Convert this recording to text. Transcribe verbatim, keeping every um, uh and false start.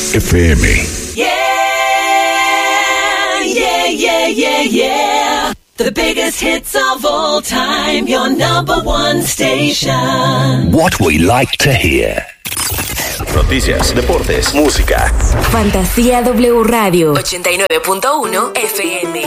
F M. Yeah, yeah, yeah, yeah, yeah. The biggest hits of all time, your number one station. What we like to hear. Noticias, deportes, música. Fantasía W Radio ochenta y nueve punto uno F M.